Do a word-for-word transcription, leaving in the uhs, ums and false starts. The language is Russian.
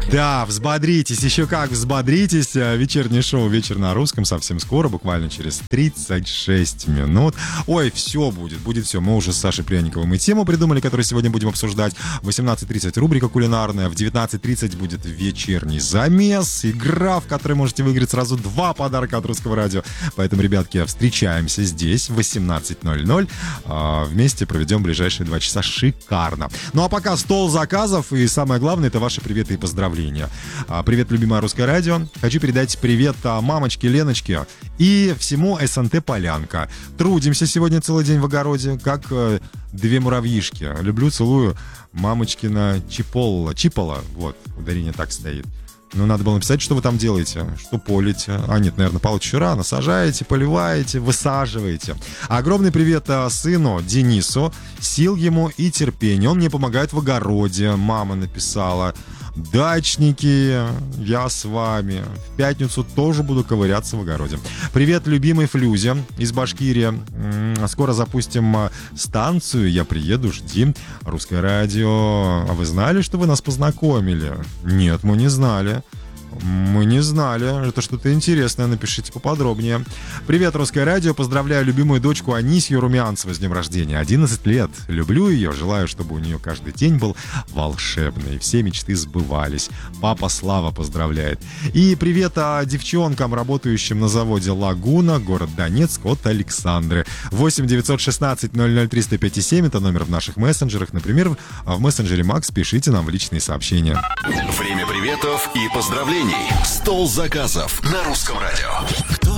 Да, взбодритесь, еще как взбодритесь. Вечернее шоу «Вечер на русском» совсем скоро, буквально через тридцать шесть минут. Ой, все будет, будет все. Мы уже с Сашей Пряниковым и тему придумали, которую сегодня будем обсуждать. В восемнадцать тридцать рубрика кулинарная, в девятнадцать тридцать будет вечерний замес, игра, в которой можете выиграть сразу два подарка от Русского радио. Поэтому, ребятки, встречаемся здесь в восемнадцать ноль ноль. Вместе проведем ближайшие два часа шикарно. Ну а пока стол заказов, и самое главное, это ваши приветы и поздравления. Привет, любимое Русское радио. Хочу передать привет мамочке Леночке и всему СНТ Полянка. Трудимся сегодня целый день в огороде, как э, две муравьишки. Люблю, целую мамочкина Чиполла. Чипола, вот, ударение так стоит. Ну, надо было написать, что вы там делаете, что полите. А нет, наверное, полоть еще рано. Сажаете, поливаете, высаживаете. Огромный привет сыну Денису. Сил ему и терпения. Он мне помогает в огороде. Мама написала. Дачники, я с вами. В пятницу тоже буду ковыряться в огороде. Привет, любимой Флюзе из Башкирии. Скоро запустим станцию. Я приеду, жди. Русское радио. А вы знали, что вы нас познакомили? Нет, мы не знали. Мы не знали. Это что-то интересное. Напишите поподробнее. Привет, Русское радио. Поздравляю любимую дочку Анисью Румянцеву с днем рождения. одиннадцать лет. Люблю ее. Желаю, чтобы у нее каждый день был волшебный. Все мечты сбывались. Папа Слава поздравляет. И привет а, девчонкам, работающим на заводе «Лагуна», город Донецк, от Александры. восемь девятьсот шестнадцать ноль ноль триста пятьдесят семь. Это номер в наших мессенджерах. Например, в мессенджере Макс пишите нам в личные сообщения. Время приветов и поздравлений. Стол заказов на Русском радио.